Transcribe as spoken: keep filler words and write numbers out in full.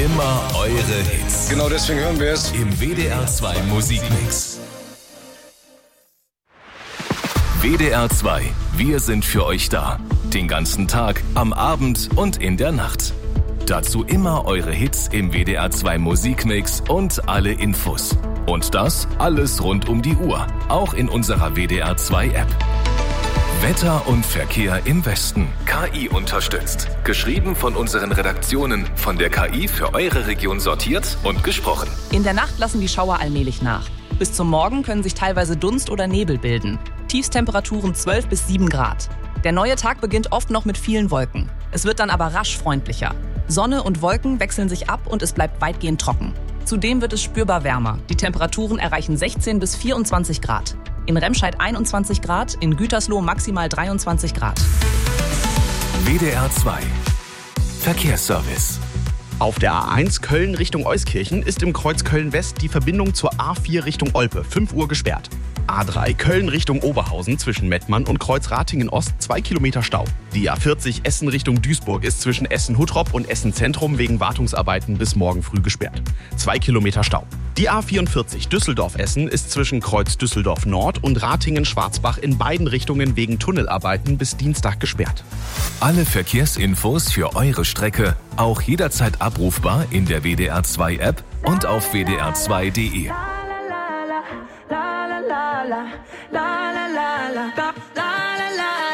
Immer eure Hits. Genau deswegen hören wir es im W D R zwei Musikmix. W D R zwei, wir sind für euch da. Den ganzen Tag, am Abend und in der Nacht. Dazu immer eure Hits im W D R zwei Musikmix und alle Infos. Und das alles rund um die Uhr, auch in unserer W D R zwei App. Wetter und Verkehr im Westen. K I unterstützt. Geschrieben von unseren Redaktionen, von der K I für eure Region sortiert und gesprochen. In der Nacht lassen die Schauer allmählich nach. Bis zum Morgen können sich teilweise Dunst oder Nebel bilden. Tiefstemperaturen zwölf bis sieben Grad. Der neue Tag beginnt oft noch mit vielen Wolken. Es wird dann aber rasch freundlicher. Sonne und Wolken wechseln sich ab und es bleibt weitgehend trocken. Zudem wird es spürbar wärmer. Die Temperaturen erreichen sechzehn bis vierundzwanzig Grad. In Remscheid einundzwanzig Grad, in Gütersloh maximal dreiundzwanzig Grad. W D R zwei Verkehrsservice. Auf der A eins Köln Richtung Euskirchen ist im Kreuz Köln-West die Verbindung zur A vier Richtung Olpe fünf Uhr gesperrt. A drei Köln Richtung Oberhausen zwischen Mettmann und Kreuz Ratingen-Ost zwei Kilometer Stau. Die A vierzig Essen Richtung Duisburg ist zwischen Essen-Huttrop und Essen-Zentrum wegen Wartungsarbeiten bis morgen früh gesperrt. zwei Kilometer Stau. Die A vierundvierzig Düsseldorf-Essen ist zwischen Kreuz Düsseldorf-Nord und Ratingen-Schwarzbach in beiden Richtungen wegen Tunnelarbeiten bis Dienstag gesperrt. Alle Verkehrsinfos für eure Strecke auch jederzeit abrufbar in der W D R zwei App und auf w d r zwei punkt d e. La la la la la la la la la la la